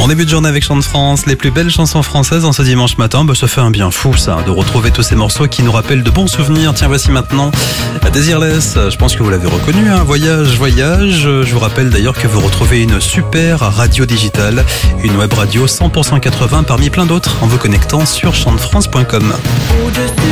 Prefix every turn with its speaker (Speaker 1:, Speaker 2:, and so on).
Speaker 1: En début de journée avec Chant de France, les plus belles chansons françaises en ce dimanche matin, ça fait un bien fou ça, de retrouver tous ces morceaux qui nous rappellent de bons souvenirs. Tiens, voici maintenant Désirless, je pense que vous l'avez reconnu, hein. Voyage, voyage. Je vous rappelle d'ailleurs que vous retrouvez une super radio digitale, une web radio 100% 80 parmi plein d'autres en vous connectant sur chantefrance.com.